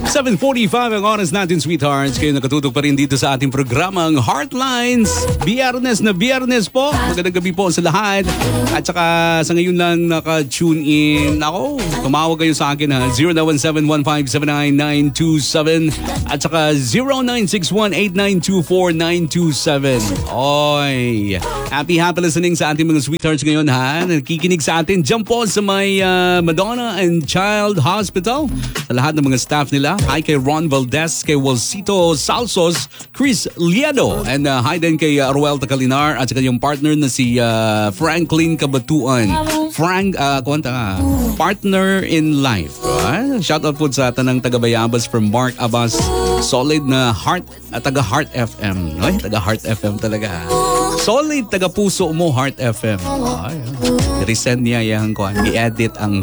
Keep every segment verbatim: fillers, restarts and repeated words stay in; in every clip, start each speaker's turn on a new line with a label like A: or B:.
A: seven forty-five ang oras natin, sweethearts. Kayo nakatutok pa rin dito sa ating programang Heartlines. Biyernes na biyernes po. Magandang gabi po sa lahat. At saka sa ngayon lang naka-tune in. Ako, tumawag kayo sa akin ha. zero nine one seven one five seven nine nine two seven at saka zero nine six one eight nine two four nine two seven. Oy, happy happy listening sa ating mga sweethearts ngayon ha. Nakikinig sa atin dyan po sa may uh, Madonna and Child Hospital. Sa lahat ng mga staff nila. Hi kay Ron Valdez, kay Walsito Salsos, Chris Liedo, and uh, hi din kay uh, Ruel Tacalinar at saka yung partner na si uh, Franklin Kabatuan. Frank, uh, kuwanta ka, partner in life. Right? Shout out po sa tanang taga-Bayabas from Mark Abbas. Solid na heart, uh, taga-Heart F M. Ay, taga-Heart F M talaga. Solid taga-puso mo, Heart F M. Ay, resend niya yung kuwan. I-edit ang...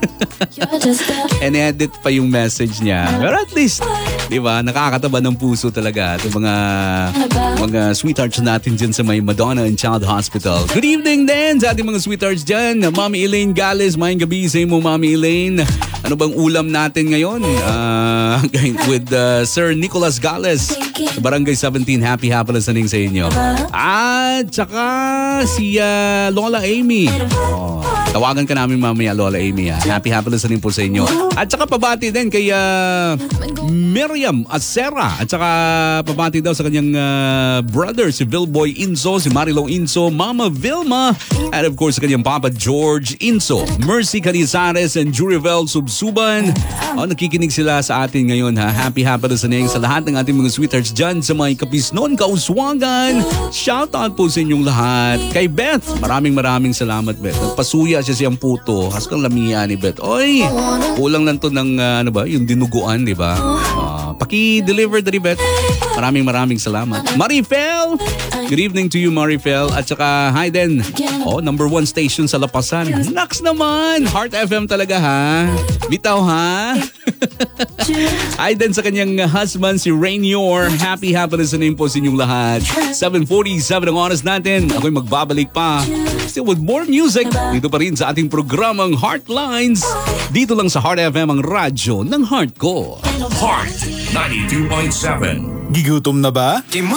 A: and edit pa yung message niya. Pero at least, di ba, nakakataba ng puso talaga itong mga, mga sweethearts natin dyan sa may Madonna and Child Hospital. Good evening din sa ating mga sweethearts dyan. Mami Elaine Gales, mayang gabi sa mo, Mami Elaine. Ano bang ulam natin ngayon? Uh, with uh, Sir Nicholas Gales, Barangay seventeen. Happy, happy listening sa inyo. At saka si uh, Lola Amy. Oh, tawagan ka namin mamaya, Lola Amy. Ha? Happy, happy listening po sa inyo. At saka pabati din kay uh, Miriam Acera. At saka pabati daw sa kanyang uh, brother, si Vilboy Inso, si Marilo Inso, Mama Vilma, and of course sa kanyang Papa George Inso, Mercy Canizares, and Jurivel Subsuban. Oh, nakikinig sila sa atin ngayon ha. Happy, happy listening sa lahat ng ating mga sweethearts dyan sa mga Kapisnon, Kauswagan. Shout out po sa inyong lahat. Kay Beth, maraming maraming salamat, Beth. Nagpasuya siya siyang puto. Haskang lamiya ni Beth. Oy, kulang lang to ng uh, ano ba, yung dinuguan, di ba? Uh, paki-deliver dari Beth. Maraming maraming salamat. Marifel, good evening to you, Marifel. At saka hi din. Oh, number one station sa Lapasan. Naks naman. Heart F M talaga ha. Bitaw ha. Hi din sa kanyang husband, si Rainior. Happy, happy listening po sa inyong lahat. seven forty-seven ang oras natin. Ako'y magbabalik pa. Still with more music. Dito pa rin sa ating programang Heartlines. Dito lang sa Heart F M, ang radyo ng heart ko.
B: Heart ninety-two point seven.
C: Gigutom na ba?